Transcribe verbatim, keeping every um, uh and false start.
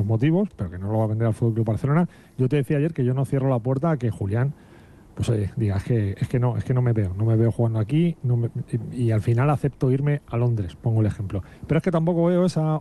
motivos, pero que no lo va a vender al F C Barcelona. Yo te decía ayer que yo no cierro la puerta a que Julián, pues oye, diga, es que, es que no, es que no me veo, no me veo jugando aquí, no me, y, y al final acepto irme a Londres, pongo el ejemplo. Pero es que tampoco veo esa